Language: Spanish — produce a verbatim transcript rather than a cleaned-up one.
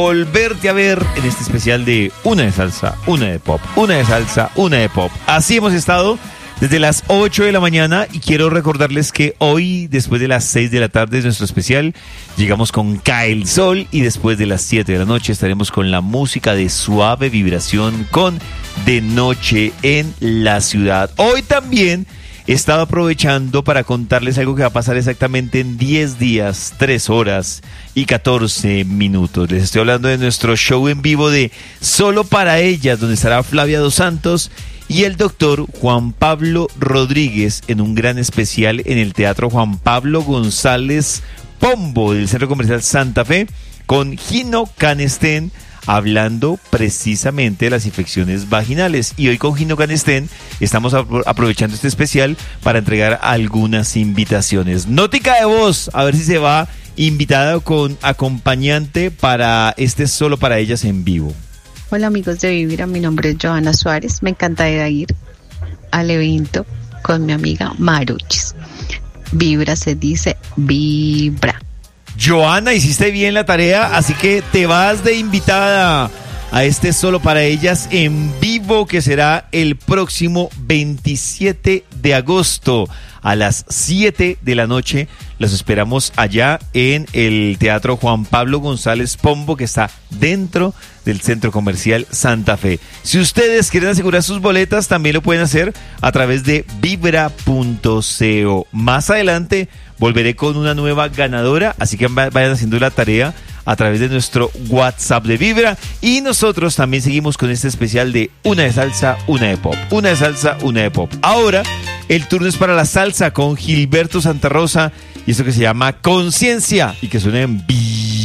volverte a ver en este especial de una de salsa, una de pop, una de salsa, una de pop. Así hemos estado desde las ocho de la mañana y quiero recordarles que hoy, después de las seis de la tarde, es nuestro especial. Llegamos con Cae el Sol y después de las siete de la noche estaremos con la música de suave vibración con De Noche en la Ciudad. Hoy también he estado aprovechando para contarles algo que va a pasar exactamente en diez días, tres horas y catorce minutos. Les estoy hablando de nuestro show en vivo de Solo para Ellas, donde estará Flavia Dos Santos y el doctor Juan Pablo Rodríguez en un gran especial en el Teatro Juan Pablo González Pombo del Centro Comercial Santa Fe con Gino Canestén, hablando precisamente de las infecciones vaginales. Y hoy con Gino Canestén estamos apro- aprovechando este especial para entregar algunas invitaciones. Nótica de voz, a ver si se va invitada con acompañante para este Solo para Ellas en vivo. Hola amigos de Vibra, mi nombre es Johanna Suárez. Me encantaría ir al evento con mi amiga Maruchis. Vibra se dice Vibra. Johanna, hiciste bien la tarea, así que te vas de invitada a este Solo para Ellas en vivo que será el próximo veintisiete de agosto a las siete de la noche. Los esperamos allá en el Teatro Juan Pablo González Pombo, que está dentro del Centro Comercial Santa Fe. Si ustedes quieren asegurar sus boletas, también lo pueden hacer a través de vibra punto co. Más adelante volveré con una nueva ganadora, así que vayan haciendo la tarea a través de nuestro WhatsApp de Vibra. Y nosotros también seguimos con este especial de una de salsa, una de pop. Una de salsa, una de pop. Ahora el turno es para la salsa con Gilberto Santa Rosa y esto que se llama Conciencia y que suena en Vibra.